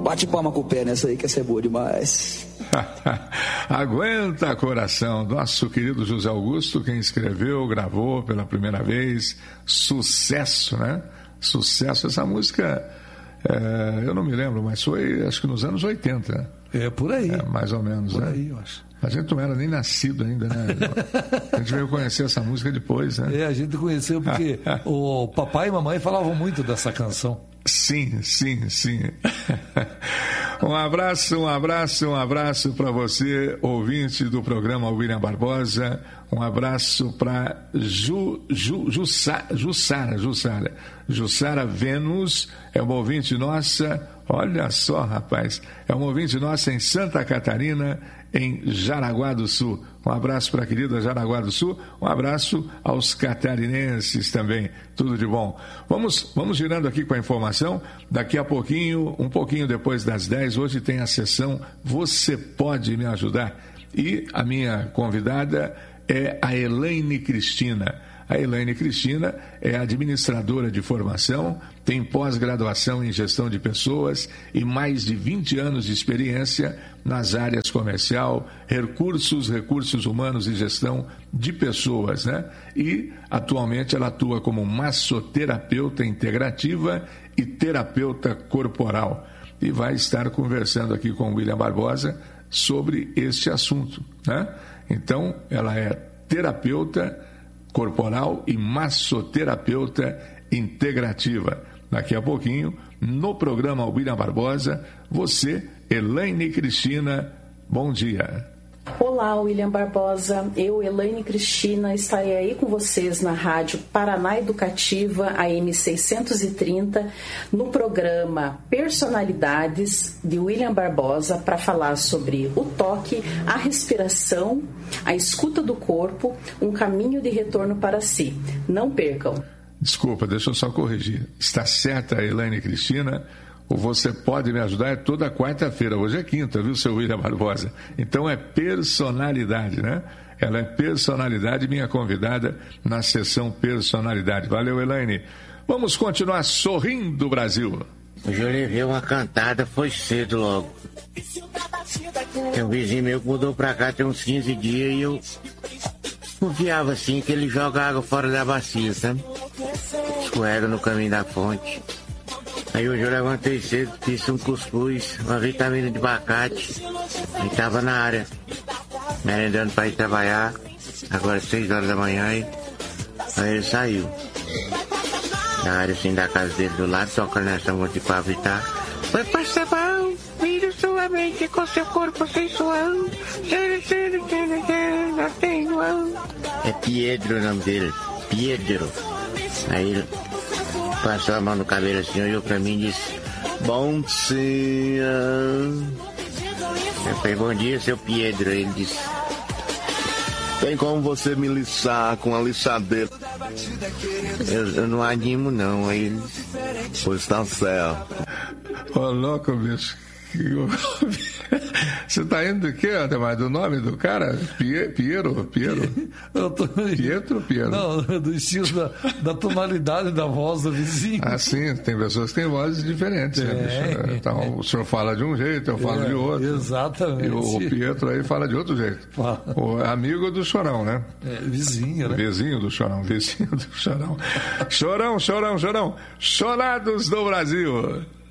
Bate palma com o pé nessa aí, que essa é boa demais. Aguenta coração, nosso querido José Augusto, quem escreveu, gravou pela primeira vez, sucesso, né? Sucesso, essa música, eu não me lembro, mas foi acho que nos anos 80. É por aí. Mais ou menos, por né? Aí, eu acho. A gente não era nem nascido ainda, né? A gente veio conhecer essa música depois, né? A gente conheceu porque o papai e mamãe falavam muito dessa canção. Sim. Um abraço para você, ouvinte do programa William Barbosa. Um abraço para Jussara Vênus, é uma ouvinte nossa, olha só, rapaz, é uma ouvinte nossa em Santa Catarina, em Jaraguá do Sul. Um abraço para a querida Jaraguá do Sul, um abraço aos catarinenses também, tudo de bom. Vamos girando aqui com a informação, daqui a pouquinho, um pouquinho depois das 10, hoje tem a sessão Você Pode Me Ajudar, e a minha convidada é a Elaine Cristina. A Elaine Cristina é administradora de formação, tem pós-graduação em gestão de pessoas e mais de 20 anos de experiência nas áreas comercial, recursos humanos e gestão de pessoas, né? E atualmente ela atua como massoterapeuta integrativa e terapeuta corporal. E vai estar conversando aqui com o William Barbosa sobre este assunto, né? Então, ela é terapeuta corporal e massoterapeuta integrativa. Daqui a pouquinho, no programa William Barbosa, você, Elaine Cristina, bom dia. Olá, William Barbosa, eu, Elaine Cristina, estarei aí com vocês na Rádio Paraná Educativa, AM 630, no programa Personalidades de William Barbosa, para falar sobre o toque, a respiração, a escuta do corpo, um caminho de retorno para si. Não percam. Desculpa, deixa eu só corrigir. Está certa, Elaine Cristina? O Você Pode Me Ajudar é toda quarta-feira, hoje é quinta, viu, seu William Barbosa? Então é personalidade, né? Ela é personalidade, minha convidada na sessão personalidade. Valeu, Elaine. Vamos continuar sorrindo, Brasil. Hoje eu levei uma cantada, foi cedo logo. Tem um vizinho meu que mudou pra cá tem uns 15 dias e eu confiava assim que ele joga água fora da bacia, sabe? Escorrega no caminho da fonte. Aí hoje eu levantei cedo, fiz um cuscuz, uma vitamina de abacate, e tava na área, merendando para ir trabalhar, agora 6 horas da manhã, aí ele saiu. Na área assim da casa dele do lado, tocando essa música para evitar. Foi passar mal, vira sua mente com seu corpo sensual, é Pietro o nome dele, Pietro. Aí ele passou a mão no cabelo assim, olhou pra mim e disse: bom dia. Eu falei: bom dia, seu Pietro. Ele disse: tem como você me lixar com a lixadeira? eu não animo não. Aí ele: pois tá certo. Ô, louco, bicho. Você tá indo do quê, Ademar? Do nome do cara? Piero? Pietro? Não, do estilo da tonalidade da voz do vizinho. Ah, sim, tem pessoas que têm vozes diferentes, né, bicho? Então, o senhor fala de um jeito, eu falo de outro. Exatamente. E o Pietro aí fala de outro jeito. O amigo do Chorão, né? Vizinho, né? Vizinho do Chorão. Chorão. Chorados do Brasil.